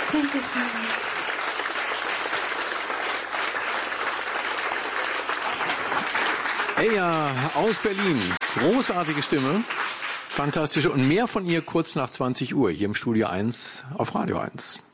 Dankeschön. Eja aus Berlin. Großartige Stimme. Fantastisch. Und mehr von ihr kurz nach 20 Uhr hier im Studio 1 auf Radio 1.